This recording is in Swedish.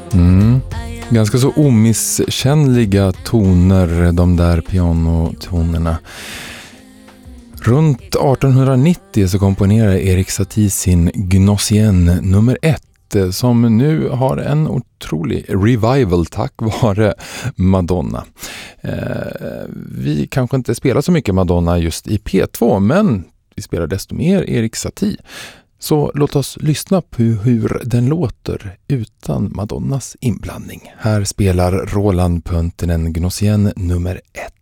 Ganska så omisskännliga toner, de där pianotonerna. Runt 1890 så komponerade Erik Satie sin Gnossienne nummer 1 som nu har en otrolig revival tack vare Madonna. Vi kanske inte spelar så mycket Madonna just i P2, men vi spelar desto mer Erik Satie. Så låt oss lyssna på hur den låter utan Madonnas inblandning. Här spelar Roland Pontinen Gnossienne nummer 1.